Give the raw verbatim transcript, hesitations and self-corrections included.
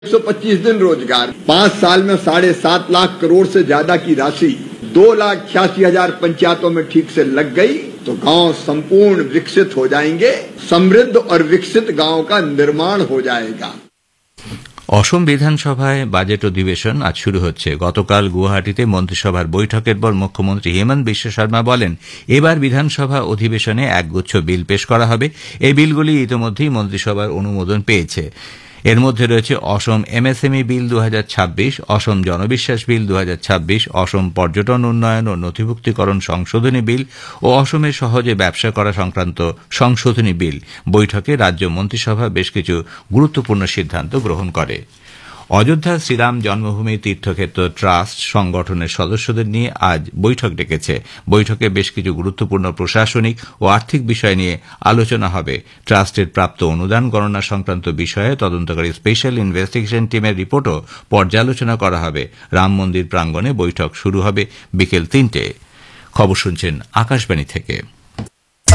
एक सौ पच्चीस दिन रोजगार, पाँच साल में साढ़े सात लाख करोड़ से ज्यादा की राशि दो लाख छियासी हजार पंचायतों में ठीक से लग गई तो गांव संपूर्ण विकसित हो जाएंगे। समृद्ध और विकसित गांव का निर्माण हो जाएगा। অসম বিধানসভায় বাজেট অধিবেশন আজ শুরু হচ্ছে। গতকাল গুয়াহাটিতে মন্ত্রিসভার বৈঠকের পর মুখ্যমন্ত্রী হেমন্ত বিশ্ব শর্মা বলেন, এবার বিধানসভা অধিবেশনে একগুচ্ছ বিল পেশ করা হবে। এই বিলগুলি ইতিমধ্যেই মন্ত্রিসভার অনুমোদন পেয়েছে। এর মধ্যে রয়েছে অসম এমএসএমই বিল দু হাজার ছাব্বিশ, অসম জনবিশ্বাস বিল দু হাজার ছাব্বিশ, অসম পর্যটন উন্নয়ন ও নথিভুক্তিকরণ সংশোধনী বিল ও অসমে সহজে ব্যবসা করা সংক্রান্ত সংশোধনী বিল। বৈঠকে রাজ্য মন্ত্রিসভা বেশ কিছু গুরুত্বপূর্ণ সিদ্ধান্ত গ্রহণ করে। অযোধ্যা শ্রীরাম জন্মভূমি তীর্থক্ষেত্র ট্রাস্ট সংগঠনের সদস্যদের নিয়ে আজ বৈঠক ডেকেছে। বৈঠকে বেশ কিছু গুরুত্বপূর্ণ প্রশাসনিক ও আর্থিক বিষয় নিয়ে আলোচনা হবে। ট্রাস্টের প্রাপ্ত অনুদান গণনা সংক্রান্ত বিষয়ে তদন্তকারী স্পেশাল ইনভেস্টিগেশন টিমের রিপোর্টও পর্যালোচনা করা হবে। রাম মন্দির প্রাঙ্গণে বৈঠক শুরু হবে বিকেল তিনটে। খবর শুনছেন আকাশবাণী থেকে।